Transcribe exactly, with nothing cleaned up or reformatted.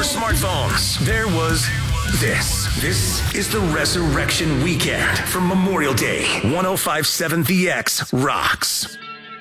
your smartphones, there was this. This is the Resurrection Weekend from Memorial Day. one oh five point seven The X rocks.